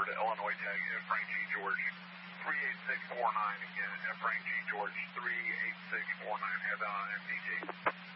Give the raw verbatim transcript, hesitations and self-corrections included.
to Illinois Tag, F Frank G. George, three eight six four nine again, F Frank G. George, three eight six four nine, head on M D T.